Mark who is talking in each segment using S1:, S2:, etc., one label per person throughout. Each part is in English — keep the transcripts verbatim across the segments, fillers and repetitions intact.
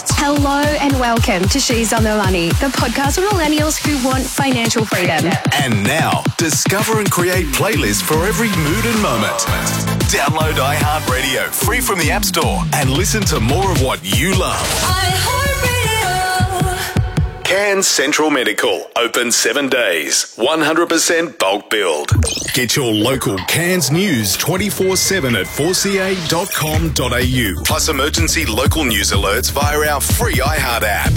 S1: Hello and welcome to She's on the Money, the podcast for millennials who want financial freedom.
S2: And now, discover and create playlists for every mood and moment. Download iHeartRadio free from the App Store and listen to more of what you love. iHeartRadio. Cairns Central Medical, open seven days, one hundred percent bulk build. Get your local Cairns news twenty-four seven at four c a dot com dot a u. Plus emergency local news alerts via our free iHeart app.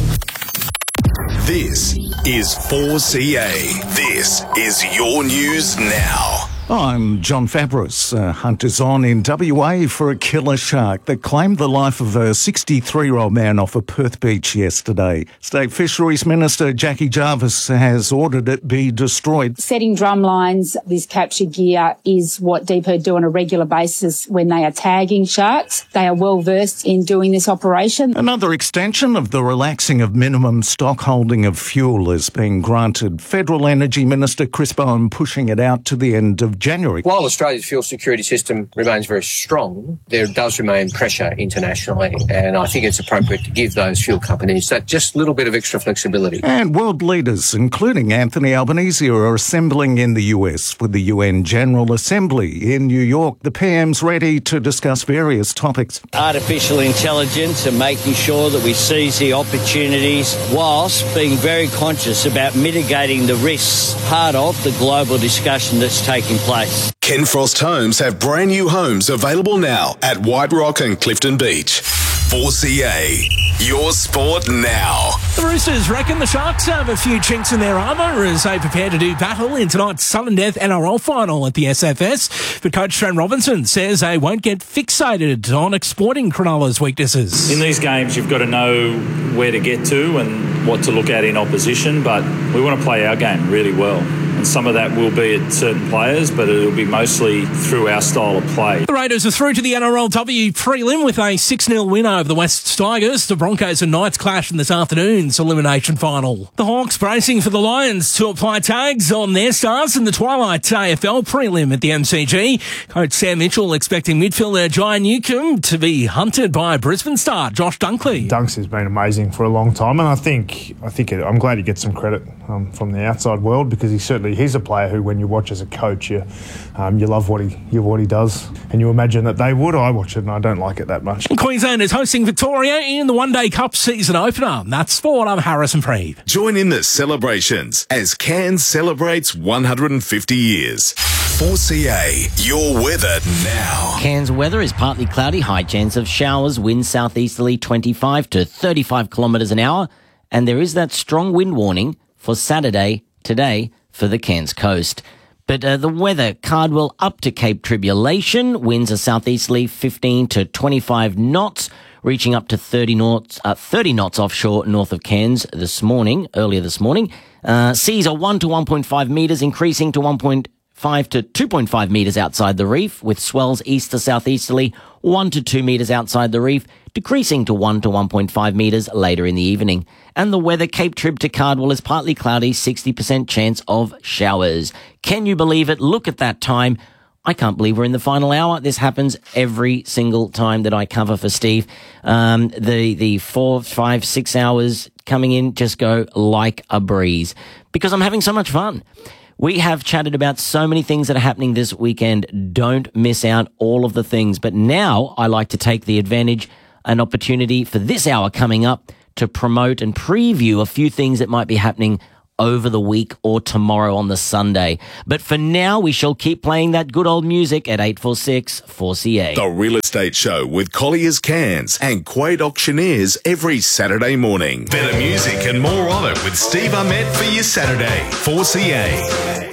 S2: This is four C A. This is your news now.
S3: I'm John Fabris. Uh, hunt is on in W A for a killer shark that claimed the life of a sixty-three-year-old man off a Perth beach yesterday. State Fisheries Minister Jackie Jarvis has ordered it be destroyed.
S4: Setting drum lines, this capture gear is what Deepherd do on a regular basis when they are tagging sharks. They are well versed in doing this operation.
S3: Another extension of the relaxing of minimum stock holding of fuel is being granted. Federal Energy Minister Chris Bowen pushing it out to the end of January.
S5: While Australia's fuel security system remains very strong, there does remain pressure internationally, and I think it's appropriate to give those fuel companies that just little bit of extra flexibility.
S3: And world leaders, including Anthony Albanese, are assembling in the U S for the U N General Assembly in New York. The P M's ready to discuss various topics.
S6: Artificial intelligence and making sure that we seize the opportunities whilst being very conscious about mitigating the risks, part of the global discussion that's taking place.
S2: Ken Frost Homes have brand new homes available now at White Rock and Clifton Beach. four C A, your sport now.
S7: The Roosters reckon the Sharks have a few chinks in their armour as they prepare to do battle in tonight's sudden death N R L final at the S F S. But coach Trent Robinson says they won't get fixated on exploiting Cronulla's weaknesses.
S8: In these games, you've got to know where to get to and what to look at in opposition, but we want to play our game really well. And some of that will be at certain players, but it'll be mostly through our style of play.
S7: The Raiders are through to the N R L W prelim with a six nil win over the West Tigers. The Broncos and Knights clash in this afternoon's elimination final. The Hawks bracing for the Lions to apply tags on their stars in the Twilight A F L prelim at the M C G. Coach Sam Mitchell expecting midfielder Jai Newcomb to be hunted by Brisbane star Josh Dunkley.
S9: Dunks has been amazing for a long time, and I think I think it, I'm glad he gets some credit um, from the outside world, because he certainly he's a player who, when you watch as a coach, you um, you love what he you what he does, and you imagine that they would. I watch it and I don't like it that much.
S7: Queensland is hosting Victoria in the One Day Cup season opener. That's sport. I'm Harrison Freed.
S2: Join in the celebrations as Cairns celebrates one hundred fifty years. four C A, your weather now.
S10: Cairns weather is partly cloudy, high chance of showers, wind southeasterly twenty-five to thirty-five kilometres an hour, and there is that strong wind warning for Saturday today for the Cairns coast. But uh, the weather, Cardwell up to Cape Tribulation, winds are southeasterly fifteen to twenty-five knots, reaching up to thirty knots, uh, thirty knots offshore north of Cairns this morning, earlier this morning. Uh, seas are one to one point five metres, increasing to one point five to two point five metres outside the reef, with swells east to southeasterly one to two metres outside the reef, decreasing to one to one point five metres later in the evening. And the weather, Cape Trib to Cardwell is partly cloudy, sixty percent chance of showers. Can you believe it? Look at that time. I can't believe we're in the final hour. This happens every single time that I cover for Steve. Um, the, the four, five, six hours coming in just go like a breeze because I'm having so much fun. We have chatted about so many things that are happening this weekend. Don't miss out all of the things. But now I like to take the advantage, an opportunity for this hour coming up to promote and preview a few things that might be happening over the week or tomorrow on the Sunday. But for now, we shall keep playing that good old music at eight four six four C A.
S2: The Real Estate Show with Collier's Cairns and Quade Auctioneers every Saturday morning. Better music and more of it with Steve Ahmed for your Saturday. four C A.